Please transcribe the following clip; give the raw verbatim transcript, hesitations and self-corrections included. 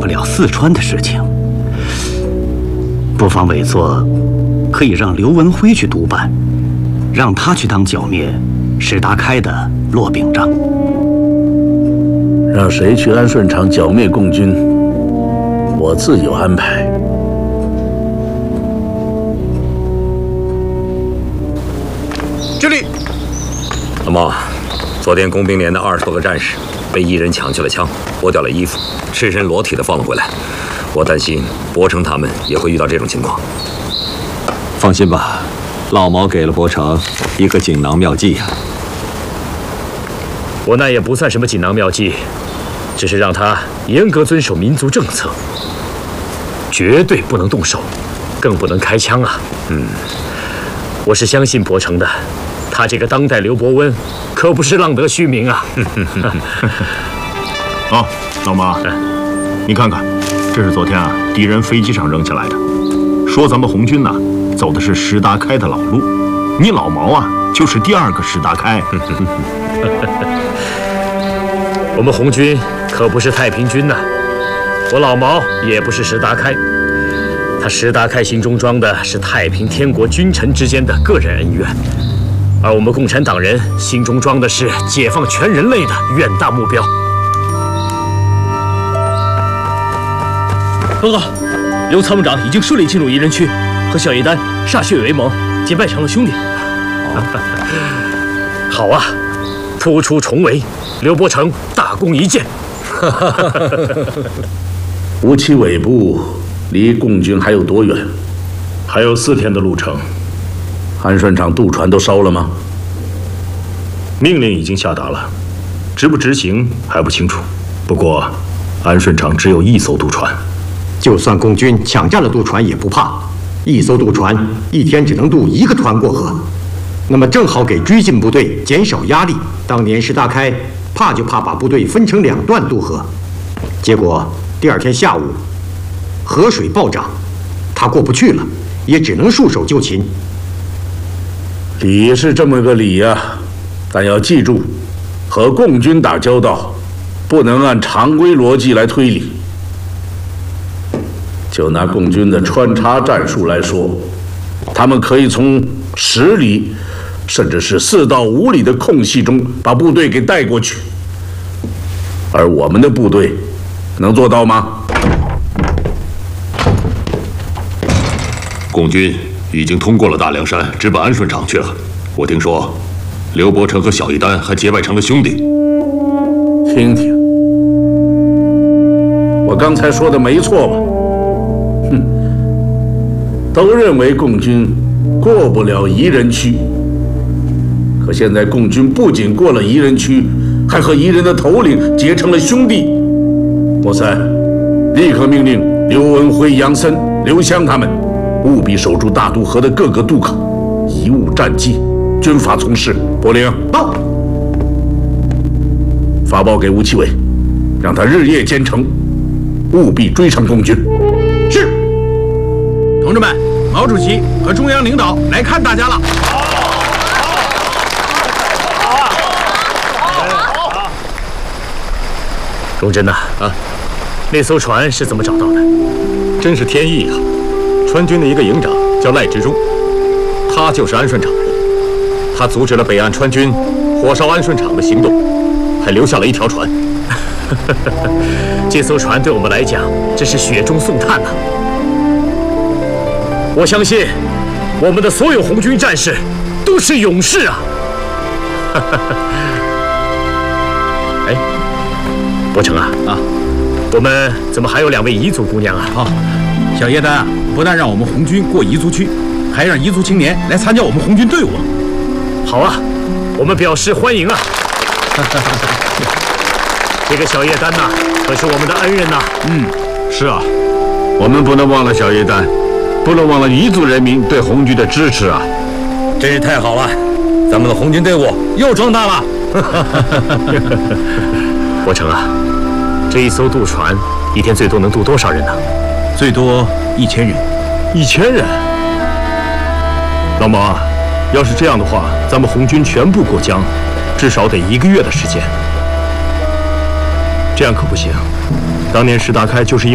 不了四川的事情，不妨委座，可以让刘文辉去督办，让他去当剿灭石达开的骆秉章。 让谁去安顺场剿灭共军，我自有安排。 敬礼。 老毛，昨天工兵连的二十多个战士被一人抢去了枪，脱掉了衣服，赤身裸体的放了回来。我担心伯承他们也会遇到这种情况。 放心吧，老毛给了伯承一个锦囊妙计呀、啊。 我那也不算什么锦囊妙计，只是让他严格遵守民族政策，绝对不能动手，更不能开枪啊。嗯，我是相信伯承的。他这个当代刘伯温，可不是浪得虚名啊！ 哦，老毛，你看看，这是昨天啊敌人飞机上扔下来的，说咱们红军呐、啊、走的是石达开的老路，你老毛啊就是第二个石达开。 我们红军可不是太平军呐、啊，我老毛也不是石达开，他石达开心中装的是太平天国君臣之间的个人恩怨。而我们共产党人心中装的是解放全人类的远大目标。报告，刘参谋长已经顺利进入夷人区，和小叶丹歃血为盟，结拜成了兄弟。好啊，突出重围，刘伯承大功一件。 吴七尾部离共军还有多远？ 还有四天的路程。 安顺场渡船都烧了吗？ 命令已经下达了，执不执行还不清楚。不过，安顺场只有一艘渡船， 就算共军抢占了渡船也不怕，一艘渡船一天只能渡一个团过河，那么正好给追进部队减少压力。当年石达开怕就怕把部队分成两段渡河，结果第二天下午河水暴涨，他过不去了，也只能束手就擒。 理是这么个理呀、啊，但要记住，和共军打交道，不能按常规逻辑来推理。就拿共军的穿插战术来说，他们可以从十里，甚至是四到五里的空隙中把部队给带过去，而我们的部队能做到吗？ 共军已经通过了大凉山，直奔安顺场去了。我听说，刘伯承和小一丹还结拜成了兄弟。 听听，我刚才说的没错吧？哼，都认为共军过不了夷人区，可现在共军不仅过了夷人区，还和夷人的头领结成了兄弟。莫塞，立刻命令刘文辉、杨森、刘湘他们。务必守住大渡河的各个渡口，贻误战机，军法从事。柏林到，发报给吴奇伟，让他日夜兼程，务必追上共军。 是。同志们，毛主席和中央领导来看大家了。好，好啊，好啊！荣臻呐，啊，那艘船是怎么找到的？ 真是天意啊！川军的一个营长叫赖之忠，他就是安顺场人。他阻止了北岸川军火烧安顺场的行动，还留下了一条船。 这艘船对我们来讲真是雪中送炭呐！我相信我们的所有红军战士都是勇士啊！哎，伯承啊啊，我们怎么还有两位彝族姑娘啊？ 哦，小叶丹啊，不但让我们红军过彝族区，还让彝族青年来参加我们红军队伍。 好啊，我们表示欢迎啊！这个小叶丹呐，可是我们的恩人呐。 嗯，是啊，我们不能忘了小叶丹，不能忘了彝族人民对红军的支持啊！ 真是太好了，咱们的红军队伍又壮大了。 伯承啊，这一艘渡船一天最多能渡多少人呢？ 最多一千人。 一千人？老毛啊，要是这样的话，咱们红军全部过江，至少得一个月的时间。这样可不行。当年石达开就是因